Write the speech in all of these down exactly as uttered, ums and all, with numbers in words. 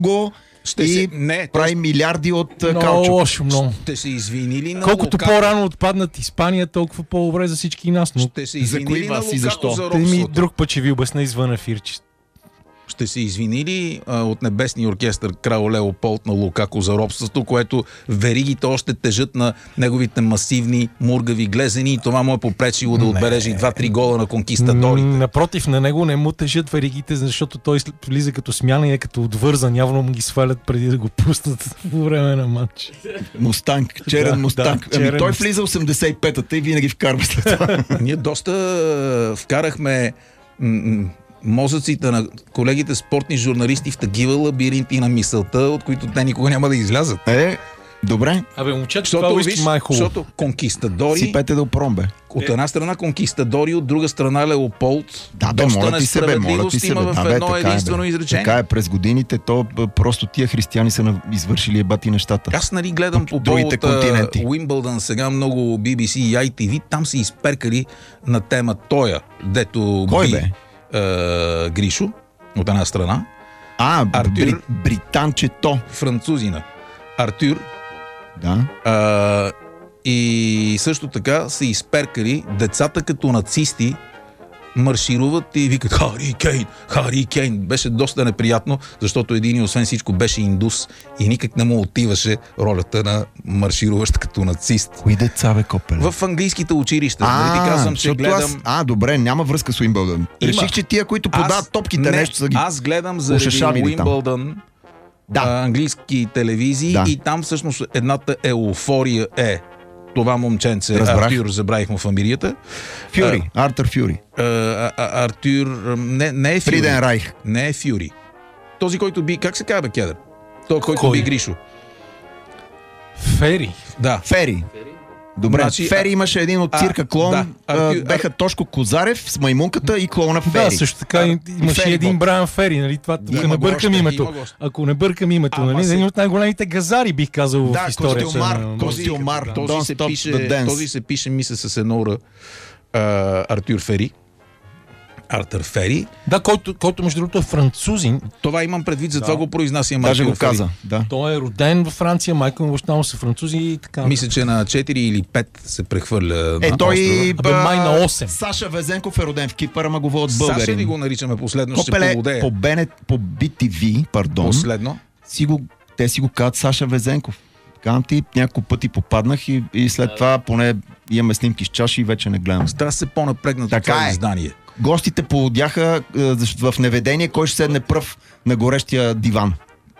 го Ще и се... не, прави милиарди от Много каучук. лошо, много. Ще се извинили на Колкото Лукако. по-рано отпаднат Испания, толкова по-добре за всички нас. Но Ще се За кои извинили на вас и Лукако защо? за те ми робството. друг път ще ви обясня извън ефир, че Ще се извинили а, от небесния оркестър Крал Леополд на Лукако за робството, което веригите още тежат на неговите масивни мургави глезени и това му е попречило да отбележи два-три гола на конкистадорите. М, Напротив, на него не му тежат веригите, защото той след- влиза като смяна и е като отвързан. Явно му ги свалят преди да го пуснат по време на матч. Мустанг, черен Да, Мустанг. да, ами черен той Мустанг. влиза осемдесет и петата и винаги вкарва след това. Ние доста а, вкарахме м- м- мозъците на колегите спортни журналисти в такива лабиринти на мисълта, от които те никога няма да излязат. Е, добре, Абе, момчета, това Защото, уиски виж, май е хубаво. защото конкистадори, сипете да опром, бе. от една страна конкистадори, от друга страна Леополд, Да, бе, доста моля ти се, бе, моля ти несправедливост се, има бе. в А, бе, едно така е, единствено бе. изречение. Така е, през годините то б, просто тия християни са на- извършили ебати нещата. Аз нали гледам по другите повод континенти. Уимбълдън сега много Би Би Си и Ай Ти Ви, там се изперкали на тема Тоя, дето Кой, би бе? е, Гришо, от една страна, А, Артюр. бри, британчето. французина Артюр, Да. а, и също така се изперкали децата като нацисти маршируват и викат Хари Кейн, Хари Кейн. Беше доста неприятно, защото един освен всичко беше индус и никак не му отиваше ролята на маршируващ като нацист. Кои деца, бе, копеле? В английските училища. Нали ти казвам, че защото гледам... Аз, а, добре, няма връзка с Уимбълдън. Реших, че тия, които подават топките, не, нещо са ги... Аз гледам заради ушашавили там. Уимбълдън Да. а, английски телевизии Да. и там всъщност едната еуфория е това момченце, Разбрах. Артюр, забравих му фамилията. Фюри, Артър Фюри. А, а, а, Артюр, а, не, не е Фюри. Фриден Райх. Не е Фюри. Този, който би... Как се казва, бе, Кедър? Той, който Кой? би Гришо. Фери. Да. Фери. Добре, Значи, Фери а- имаше един от а, цирка клон. да, а, Артюр- беха Тошко Козарев с маймунката и клона Фери. Да, също така и- имаше Фери един Боб. Брайан Фери, нали? Това, Има ако не го бъркам още, името. има го още. Ако не бъркам името, Ама нали? се- Един от най-големите газари, бих казал, Да, в историята. Костюмар, на- Костюмар. Да. Този Don't се, stop пише, the dance. този се пише, мисля, с едно Р. а, Артюр Фери. Артър Фери. Да, който, който между другото е французин. Това имам предвид, затова Да. го произнасям. Даже Артюр го Фери. каза. Да. Той е роден във Франция, майка му и баща му са французи и така. Мисля, че на четири или пет се прехвърля Е, на той... острова. Абе, май на осем. Саша Везенков е роден в Кипър, ама го водят Саша ли българин. го наричаме последно? Ще Копеле, поводея. по, Бенет, по Би Ти Ви, пардон, Последно. си го, те си го казват Саша Везенков. Казвам ти, няколко пъти попаднах и, и след това поне имаме снимки с чаши и вече не гледам. Трябва да се по-напрегнато Така това е. издание. Гостите поводяха е, защ- в неведение кой ще седне пръв на горещия диван.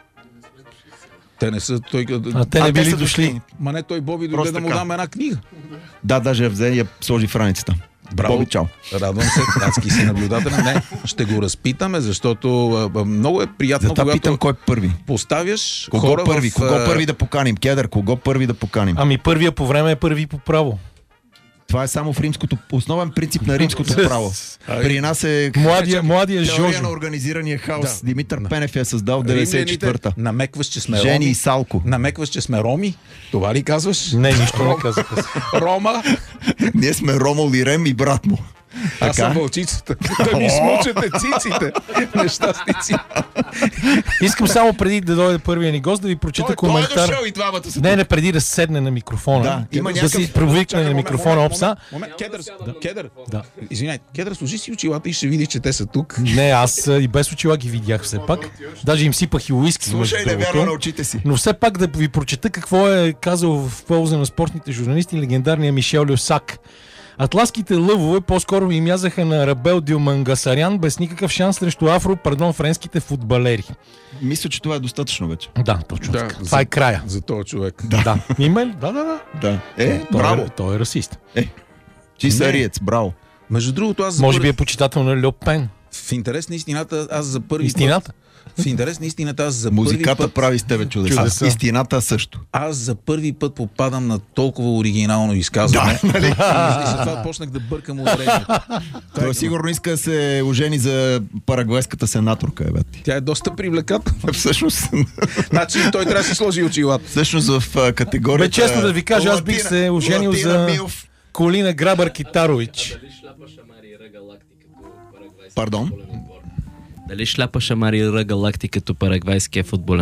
Те не са... Той... А те не А, били са дошли. Ма не, той Боби дойде Просто да му така. дам една книга. Да, даже я взе и я сложи в раницата. Браво. Боби, чао. Радвам се, адски си наблюдателен. Не, ще го разпитаме, защото а, а, много е приятно, Затова когато питам кой е първи. поставяш Кого хора първи? в... Кого а, първи да поканим? Кедър, кого първи да поканим? Ами първия по време е първи по право. Това е само в римското, основен принцип на римското право. При нас е Младия, младия теория Жожо. на организирания хаос. Да. Димитър Пенев я създал в деветдесет и четвърта. Римляните, намекваш, че сме Жени роми. и Салко. Намекваш, че сме роми. Това ли казваш? Не, нищо не казах. Рома, Ние сме Ромал и Рем и брат му. аз съм Така? вълчицата. Да ми смучате циците. Нещастници. Искам само преди да дойде първия ни гост да ви прочета коментар. и двамата са Не, не, преди да седне на микрофона. Да, има да някакъв- си провикне на микрофона опса. Момент, Кедър, Кедър. Да. Извиняй, Кедър, служи си очилата и ще видиш, че те са тук. Не, аз а, и без очила ги видях все пак. Даже им сипах и уиски. Слушай, между не вярва на другото. очите си. Но все пак да ви прочета какво е казал в полза на спортните журналисти легендарния Мишел Люсак. Атласките лъвове по-скоро им язаха на Рабел Дюмангасарян без никакъв шанс срещу афро, пардон, френските футбалери. Мисля, че това е достатъчно вече. Да, точно Да, така. за- Това е края. За този човек. Да. Има ли? Да, да, да. Да. Е, Той браво. Е, той е расист. Ти са Не. ариец, браво. Между другото, аз за Може първи... би е почитател на Льо Пен. в интерес на истината, аз за първи Истината? път... В интерес на истината, аз за Музиката първи път... прави с тебе чудеса. Чудеса. Истината също. Аз за първи път попадам на толкова оригинално изказване. Да, нали? И, и затова почнах да бъркам ударението. Той сигурно иска да се ожени за парагвайската сенаторка, е, бе. ти. Тя е доста привлекателна. Всъщност, Значи той трябва да си сложи очилата. всъщност в а, категорията... Бе, честно да ви кажа, аз бих Латина- се оженил Латина за Милф. Колина Грабър Китарович. Пардон? Дали шляпа шамарира галактиката парагвайския футболен